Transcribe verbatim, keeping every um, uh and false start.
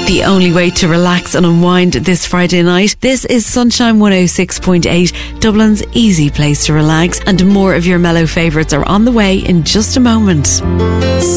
The only way to relax and unwind this Friday night. This is Sunshine one oh six point eight, Dublin's easy place to relax, and more of your mellow favourites are on the way in just a moment.